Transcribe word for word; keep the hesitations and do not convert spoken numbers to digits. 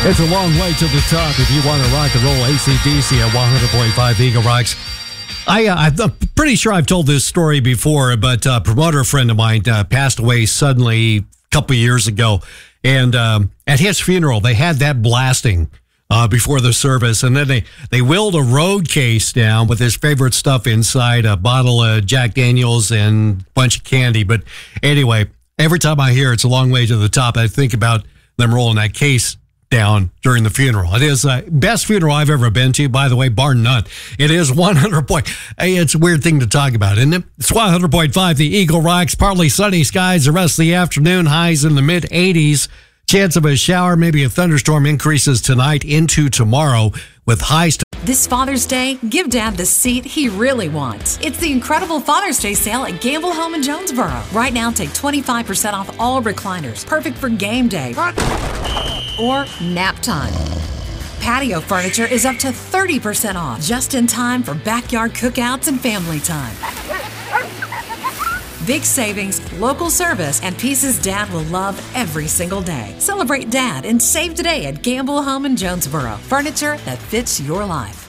It's a long way to the top if you want to rock and roll A C D C at one hundred point five Eagle Rocks. I, uh, I'm pretty sure I've told this story before, but a promoter friend of mine uh, passed away suddenly a couple of years ago. And um, at his funeral, they had that blasting uh, before the service. And then they, they wheeled a road case down with his favorite stuff inside, a bottle of Jack Daniels and a bunch of candy. But anyway, every time I hear It's a Long Way to the Top, I think about them rolling that case down during the funeral. It is the best funeral I've ever been to, by the way, bar none. It is one hundred point. Hey, it's a weird thing to talk about, isn't it? It's one hundred point five, the Eagle Rocks. Partly sunny skies the rest of the afternoon. Highs in the mid eighties. Chance of a shower, maybe a thunderstorm increases tonight into tomorrow with highs. This Father's Day, give Dad the seat he really wants. It's the incredible Father's Day sale at Gamble Home in Jonesboro. Right now, take twenty-five percent off all recliners, perfect for game day or nap time. Patio furniture is up to thirty percent off, just in time for backyard cookouts and family time. Big savings, local service, and pieces Dad will love every single day. Celebrate Dad and save today at Gamble Home in Jonesboro. Furniture that fits your life.